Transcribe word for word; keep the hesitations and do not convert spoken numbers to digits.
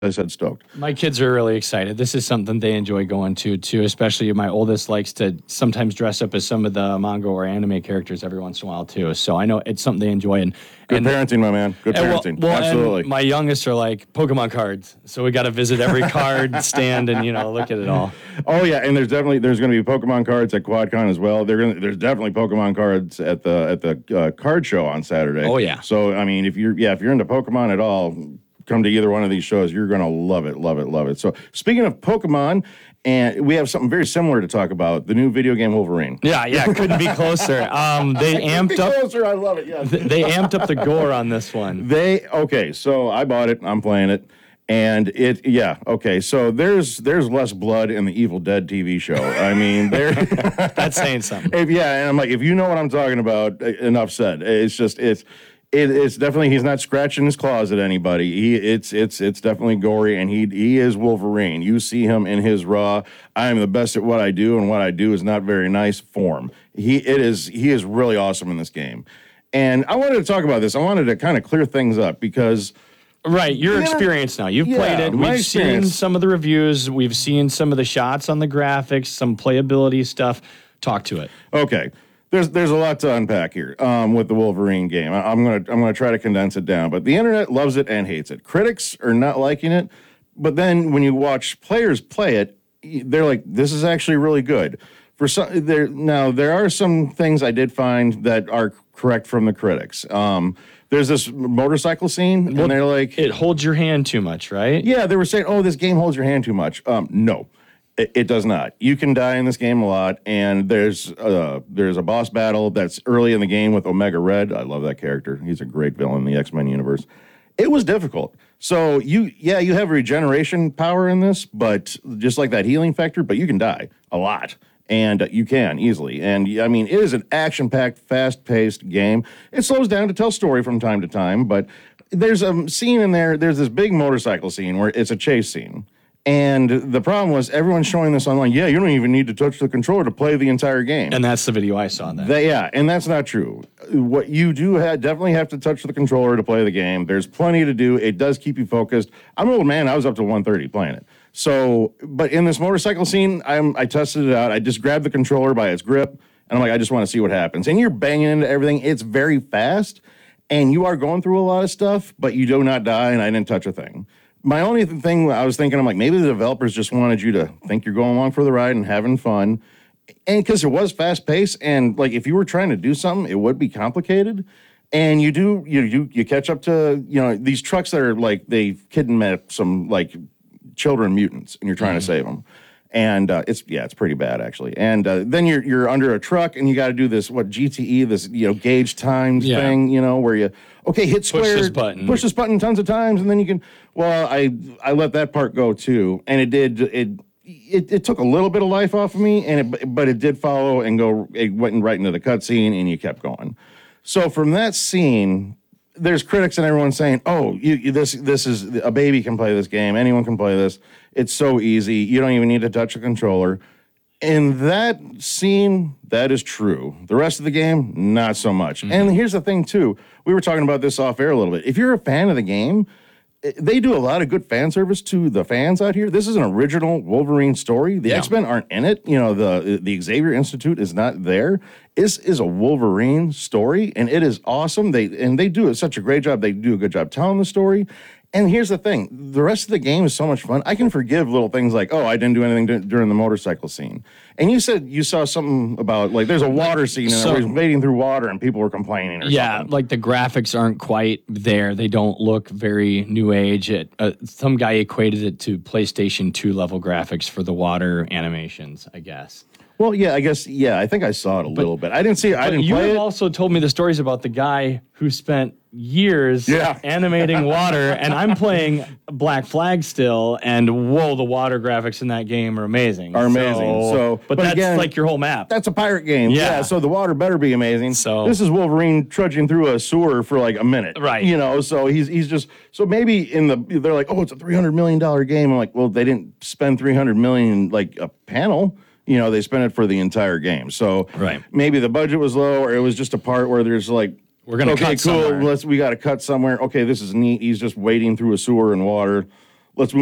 I said stoked. My kids are really excited. This is something they enjoy going to, too, especially my oldest likes to sometimes dress up as some of the manga or anime characters every once in a while, too. So I know it's something they enjoy. And, Good and, parenting, my man. Good and parenting. well, well, Absolutely. And my youngest are like Pokemon cards. So we got to visit every card stand and, you know, look at it all. Oh, yeah, and there's definitely, there's going to be Pokemon cards at QuadCon as well. They're gonna, there's definitely Pokemon cards at the at the uh, card show on Saturday. Oh, yeah. So, I mean, if you're, yeah, if you're into Pokemon at all, come to either one of these shows. You're going to love it, love it, love it. So speaking of Pokemon, and we have something very similar to talk about, the new video game Wolverine. Yeah, yeah, couldn't be closer. Um, they amped up. Closer, I love it, yeah. They amped up the gore on this one. They, okay, so I bought it, I'm playing it. And it, yeah, okay. So there's there's less blood in the Evil Dead T V show. I mean, there. That's saying something. If, yeah, and I'm like, if you know what I'm talking about, enough said. It's just it's. It, it's definitely he's not scratching his claws at anybody. He it's it's it's definitely gory, and he he is Wolverine. You see him in his raw, I am the best at what I do, and what I do is not very nice form. He it is he is really awesome in this game, and I wanted to talk about this. I wanted to kind of clear things up because. Right, you're Yeah, experienced now. You've yeah, played it. my We've seen experience. some of the reviews. We've seen some of the shots on the graphics, some playability stuff. Talk to it. Okay. There's there's a lot to unpack here um, with the Wolverine game. I, I'm gonna I'm gonna try to condense it down. But the internet loves it and hates it. Critics are not liking it, but then when you watch players play it, they're like, "This is actually really good." For some, there now there are some things I did find that are correct from the critics. Um, there's this motorcycle scene, Well, and they're like, It holds your hand too much, right? yeah, they were saying, "Oh, this game holds your hand too much." Um, no, it, it does not. You can die in this game a lot, and there's uh, there's a boss battle that's early in the game with Omega Red. I love that character. He's a great villain in the X-Men universe. It was difficult. So you, yeah, you have regeneration power in this, but just like that healing factor, but you can die a lot. And uh, you can easily. And I mean, it is an action-packed, fast-paced game. It slows down to tell story from time to time, but there's a scene in there, there's this big motorcycle scene where it's a chase scene. And the problem was everyone's showing this online. Yeah, you don't even need to touch the controller to play the entire game. And that's the video I saw then. That, yeah, and that's not true. What you do have, definitely have to touch the controller to play the game. There's plenty to do. It does keep you focused. I'm an old man. I was up to one thirty playing it. So, but in this motorcycle scene, I'm, I tested it out. I just grabbed the controller by its grip, and I'm like, I just want to see what happens. And you're banging into everything. It's very fast, and you are going through a lot of stuff, but you do not die, and I didn't touch a thing. My only th- thing I was thinking, I'm like, maybe the developers just wanted you to think you're going along for the ride and having fun. And because it was fast paced, and like if you were trying to do something, it would be complicated. And you do, you you you catch up to, you know, these trucks that are like they've kidnapped some like children mutants, and you're trying to save them. And uh, it's yeah, it's pretty bad actually. And uh, then you're you're under a truck, and you got to do this what G T E, this you know gauge timed Yeah. thing, you know, where you okay hit square, this button. push this button tons of times, and then you can. Well, I I let that part go too, and it did it. It, it took a little bit of life off of me, and it, but it did follow and go. It went right into the cutscene, and you kept going. So from that scene, there's critics and everyone saying, "Oh, you, you, this this is a baby can play this game. Anyone can play this. It's so easy. You don't even need to touch a controller." In that scene, that is true. The rest of the game, not so much. Mm-hmm. And here's the thing too. We were talking about this off air a little bit. If you're a fan of the game, they do a lot of good fan service to the fans out here. This is an original Wolverine story. The Yeah. X-Men aren't in it. You know, the the Xavier Institute is not there. This is a Wolverine story, and it is awesome. They and they do such a great job. They do a good job telling the story. And here's the thing. The rest of the game is so much fun. I can forgive little things like, oh, I didn't do anything d- during the motorcycle scene. And you said you saw something about, like, there's a water scene, and So- I was wading through water, and people were complaining or Yeah, something. like the graphics aren't quite there. They don't look very new age. It, uh, some guy equated it to PlayStation two level graphics for the water animations, I guess. Well, yeah, I guess, yeah, I think I saw it a little bit. I didn't see it. I But didn't you play have it. also told me the stories about the guy who spent years Yeah. animating water, and I'm playing Black Flag still, and whoa, the water graphics in that game are amazing. Are amazing. So- but, but that's again, like your whole map. That's a pirate game. Yeah. Yeah. So the water better be amazing. So- this is Wolverine trudging through a sewer for like a minute. Right. You know, so he's he's just so maybe in the they're like, oh, it's a three hundred million dollar game. I'm like, well, they didn't spend three hundred million like a panel. You know, they spent it for the entire game. So Right. maybe the budget was low, or it was just a part where there's like, We're gonna okay, cut cool. somewhere. Let's we got to cut somewhere. Okay, this is neat. He's just wading through a sewer and water. let's move